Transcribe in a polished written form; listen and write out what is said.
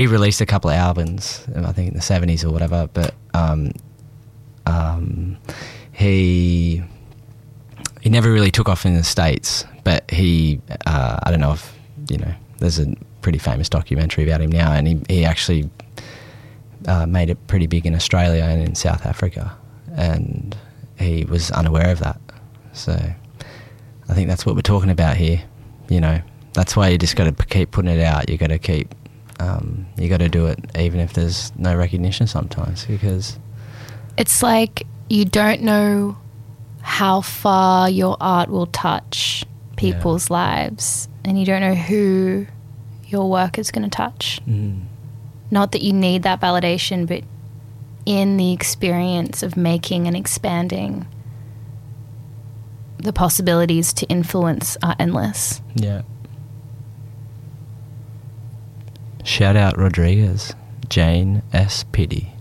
he released a couple of albums, I think in the 70s or whatever, but he never really took off in the States, but he, I don't know if, there's a pretty famous documentary about him now, and he actually made it pretty big in Australia and in South Africa, and he was unaware of that. So I think that's what we're talking about here. That's why you just got to keep putting it out. You got to keep, you got to do it even if there's no recognition sometimes, because it's like you don't know how far your art will touch people's lives, and you don't know who your work is going to touch. Not that you need that validation, but in the experience of making and expanding, the possibilities to influence are endless. Yeah. Shout out Rodriguez, Jane S. Piddy.